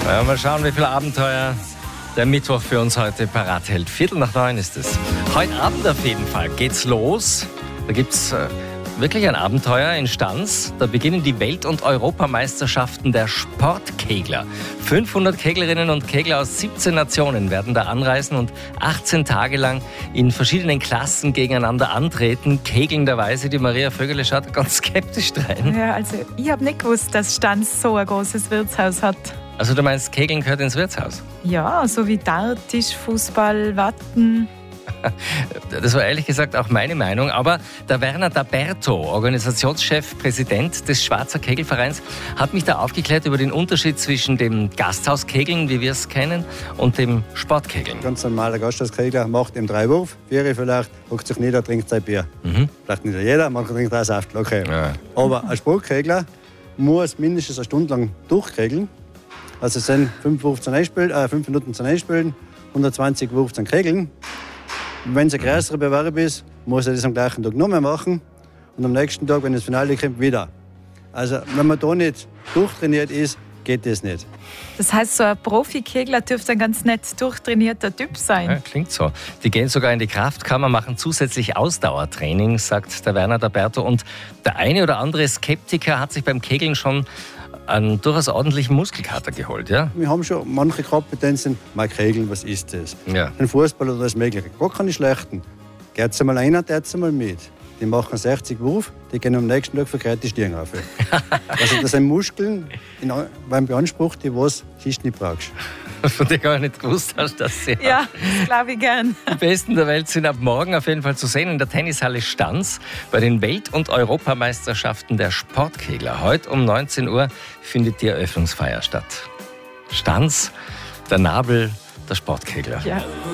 Ja, mal schauen, wie viele Abenteuer der Mittwoch für uns heute parat hält. 8:45 ist es. Heute Abend auf jeden Fall geht's los. Da gibt's wirklich ein Abenteuer in Stans. Da beginnen die Welt- und Europameisterschaften der Sportkegler. 500 Keglerinnen und Kegler aus 17 Nationen werden da anreisen und 18 Tage lang in verschiedenen Klassen gegeneinander antreten. Kegelnderweise, die Maria Vögele schaut ganz skeptisch rein. Ja, also ich habe nicht gewusst, dass Stans so ein großes Wirtshaus hat. Also du meinst, Kegeln gehört ins Wirtshaus? Ja, so wie Dart, Tischfußball, Watten. Das war ehrlich gesagt auch meine Meinung. Aber der Werner D'Aberto, Organisationschef, Präsident des Schwarzer Kegelvereins, hat mich da aufgeklärt über den Unterschied zwischen dem Gasthauskegeln, wie wir es kennen, und dem Sportkegeln. Ganz normaler Gasthauskegler macht im 3 Wurf, 4 vielleicht, hockt sich nieder, trinkt sein Bier. Vielleicht nicht jeder, mancher trinkt auch Saft, okay. Ja. Aber ein Sportkegler muss mindestens eine Stunde lang durchkegeln. Also es sind 5 Minuten zum Einspielen, 120 Wurf zum Kegeln. Wenn es ein größerer Bewerb ist, muss er das am gleichen Tag noch mehr machen. Und am nächsten Tag, wenn das Finale kommt, wieder. Also wenn man da nicht durchtrainiert ist, geht das nicht. Das heißt, so ein Profikegler dürfte ein ganz nett durchtrainierter Typ sein. Ja, klingt so. Die gehen sogar in die Kraftkammer, machen zusätzlich Ausdauertraining, sagt der Werner D'Aberto. Und der eine oder andere Skeptiker hat sich beim Kegeln schon einen durchaus ordentlichen Muskelkater geholt, ja? Wir haben schon manche gehabt, die denken, mal Kegeln, was ist das? Ja. Ein Fußball oder das Mögliche. Gar keine schlechten. Geht's einmal einer, geht's einmal mit. Die machen 60 Wurf, die gehen am nächsten Tag verkehrt die Stirn rauf. Also das sind Muskeln, beim Beanspruch, die was du nicht brauchst. Von dir gar nicht gewusst hast, dass sie Ja, das glaube ich gern. Die Besten der Welt sind ab morgen auf jeden Fall zu sehen in der Tennishalle Stans bei den Welt- und Europameisterschaften der Sportkegler. Heute um 19 Uhr findet die Eröffnungsfeier statt. Stans, der Nabel der Sportkegler. Ja.